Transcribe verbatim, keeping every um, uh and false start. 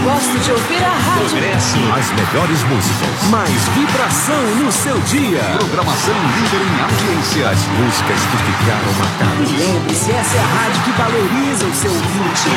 gosto de ouvir a rádio. Progresso. As melhores músicas. Mais vibração no seu dia. Programação líder em audiência. As músicas que ficaram marcadas. E lembre-se, essa é a rádio que valoriza o seu ouvinte.